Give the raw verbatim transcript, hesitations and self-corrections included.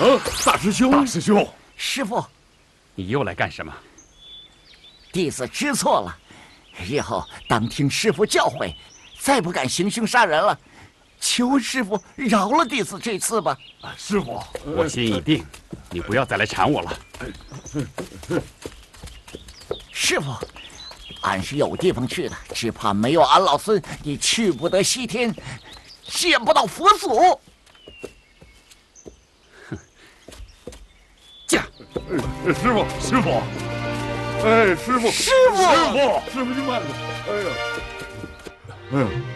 啊，大师兄，大师兄， 师傅， 你又来干什么？ 弟子知错了，日后当听师傅教诲，再不敢行凶杀人了。求师傅饶了弟子这次吧。 啊，师傅， 我心已定，你不要再来缠我了。 师傅，俺是有地方去的，只怕没有俺老孙，你去不得西天，见不到佛祖。 驾！ 师傅，师傅，哎，师傅， 师傅， 师傅，师傅，你慢点。哎呀，哎呀。